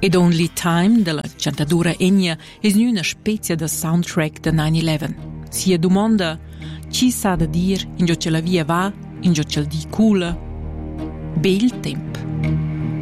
Ed Only Time della cantadora Enya es una spezia da soundtrack da 9/11. Sia domanda chi sa da dir in gio ce la via va, in gio ce la di cula. Bel temp.